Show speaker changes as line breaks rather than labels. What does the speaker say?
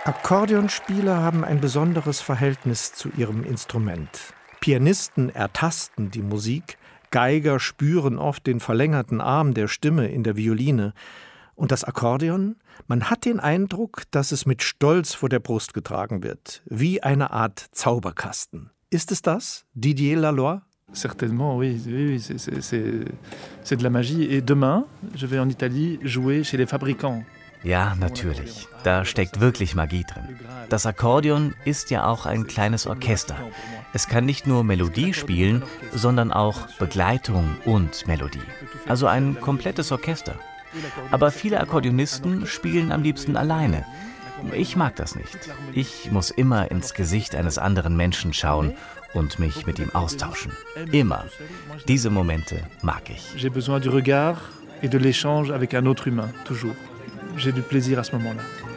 Akkordeonspieler haben ein besonderes Verhältnis zu ihrem Instrument. Pianisten ertasten die Musik, Geiger spüren oft den verlängerten Arm der Stimme in der Violine. Und das Akkordeon? Man hat den Eindruck, dass es mit Stolz vor der Brust getragen wird, wie eine Art Zauberkasten. Ist es das, Didier Laloy?
Certainement, oui, c'est de la magie. Et demain, je vais en Italie jouer chez les fabricants.
Ja, natürlich. Da steckt wirklich Magie drin. Das Akkordeon ist ja auch ein kleines Orchester. Es kann nicht nur Melodie spielen, sondern auch Begleitung und Melodie. Also ein komplettes Orchester. Aber viele Akkordeonisten spielen am liebsten alleine. Ich mag das nicht. Ich muss immer ins Gesicht eines anderen Menschen schauen und mich mit ihm austauschen. Immer. Diese Momente mag ich.
J'ai besoin du regard et de l'échange avec un autre humain, toujours. J'ai du plaisir à ce moment-là.